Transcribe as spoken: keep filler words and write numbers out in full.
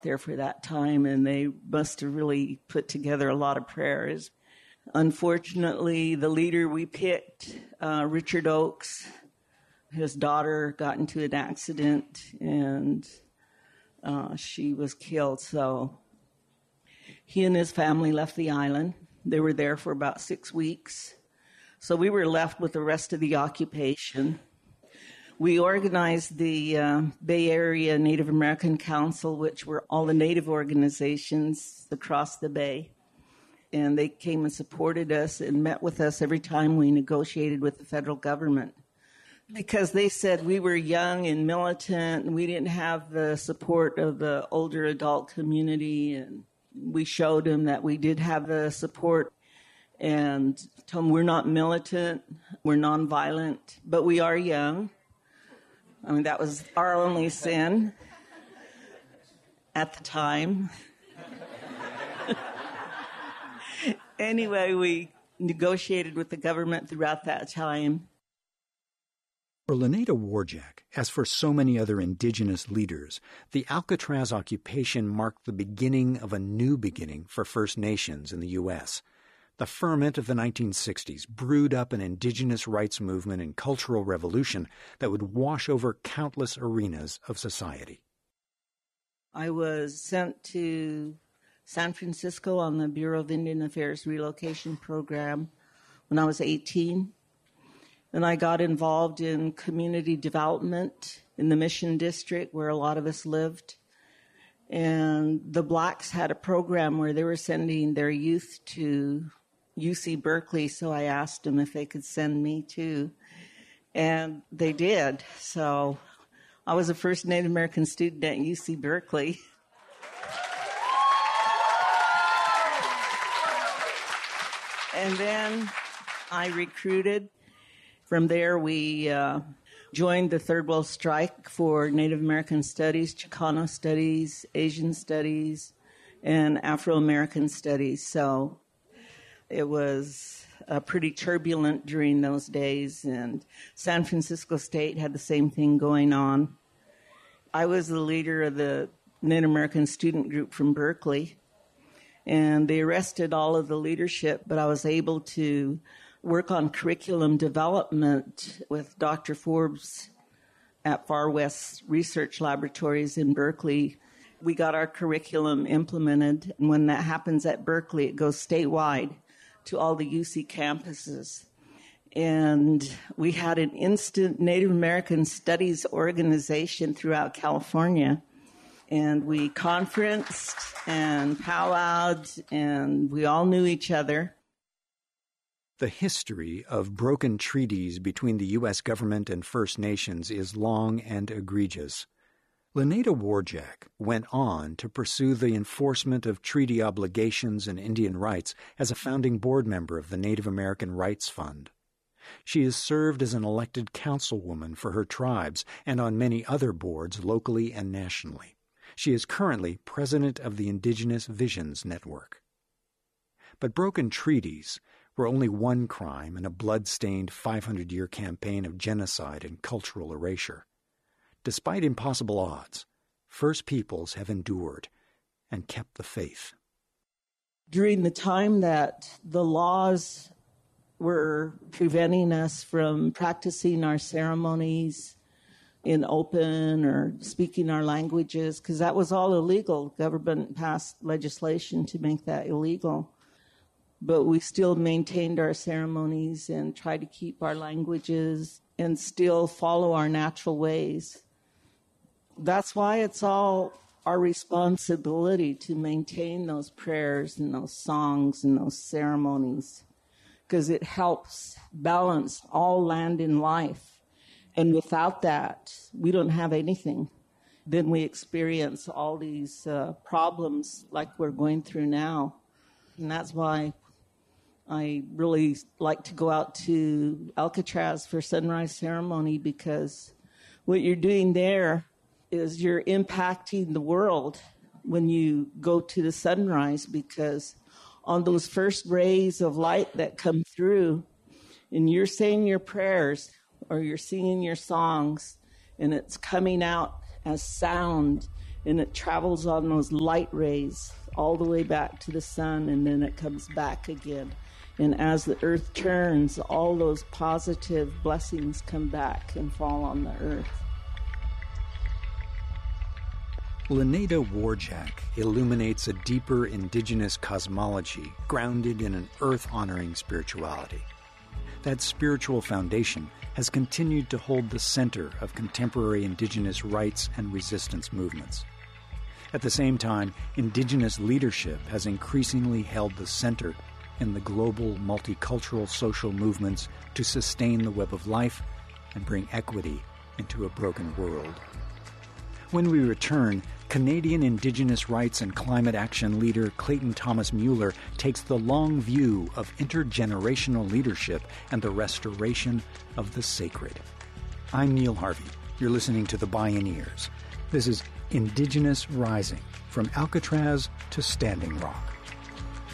there for that time, and they must have really put together a lot of prayers. Unfortunately, the leader we picked, uh, Richard Oakes, his daughter got into an accident, and uh, she was killed. So he and his family left the island. They were there for about six weeks. So we were left with the rest of the occupation. We organized the uh, Bay Area Native American Council, which were all the Native organizations across the Bay. And they came and supported us and met with us every time we negotiated with the federal government. Because they said we were young and militant, and we didn't have the support of the older adult community. And we showed them that we did have the support and told them we're not militant, we're nonviolent, but we are young. I mean, that was our only sin at the time. Anyway, we negotiated with the government throughout that time. For Lenata Warjack, as for so many other indigenous leaders, the Alcatraz occupation marked the beginning of a new beginning for First Nations in the U S The ferment of the nineteen sixties brewed up an indigenous rights movement and cultural revolution that would wash over countless arenas of society. I was sent to San Francisco on the Bureau of Indian Affairs relocation program when I was eighteen. Then I got involved in community development in the Mission District where a lot of us lived. And the Blacks had a program where they were sending their youth to U C Berkeley, so I asked them if they could send me too. And they did. So I was the first Native American student at U C Berkeley. And then I recruited. From there, we uh, joined the Third World Strike for Native American Studies, Chicano Studies, Asian Studies, and Afro-American Studies. So it was uh, pretty turbulent during those days, and San Francisco State had the same thing going on. I was the leader of the Native American student group from Berkeley, and they arrested all of the leadership, but I was able to work on curriculum development with Doctor Forbes at Far West Research Laboratories in Berkeley. We got our curriculum implemented, and when that happens at Berkeley, it goes statewide to all the U C campuses. And we had an instant Native American Studies organization throughout California. And we conferenced and powwowed, and we all knew each other. The history of broken treaties between the U S government and First Nations is long and egregious. Lenata Warjack went on to pursue the enforcement of treaty obligations and Indian rights as a founding board member of the Native American Rights Fund. She has served as an elected councilwoman for her tribes and on many other boards locally and nationally. She is currently president of the Indigenous Visions Network. But broken treaties were only one crime in a blood-stained five hundred year campaign of genocide and cultural erasure. Despite impossible odds, First Peoples have endured and kept the faith. During the time that the laws were preventing us from practicing our ceremonies in open or speaking our languages, because that was all illegal. The government passed legislation to make that illegal. But we still maintained our ceremonies and tried to keep our languages and still follow our natural ways. That's why it's all our responsibility to maintain those prayers and those songs and those ceremonies, because it helps balance all land in life. And without that, we don't have anything. Then we experience all these uh, problems like we're going through now. And that's why I really like to go out to Alcatraz for sunrise ceremony, because what you're doing there is you're impacting the world when you go to the sunrise, because on those first rays of light that come through and you're saying your prayers or you're singing your songs and it's coming out as sound and it travels on those light rays all the way back to the sun, and then it comes back again. And as the earth turns, all those positive blessings come back and fall on the earth. Leneda Warjack illuminates a deeper indigenous cosmology grounded in an earth-honoring spirituality. That spiritual foundation has continued to hold the center of contemporary indigenous rights and resistance movements. At the same time, indigenous leadership has increasingly held the center in the global multicultural social movements to sustain the web of life and bring equity into a broken world. When we return, Canadian Indigenous rights and climate action leader Clayton Thomas Mueller takes the long view of intergenerational leadership and the restoration of the sacred. I'm Neil Harvey. You're listening to The Bioneers. This is Indigenous Rising, from Alcatraz to Standing Rock.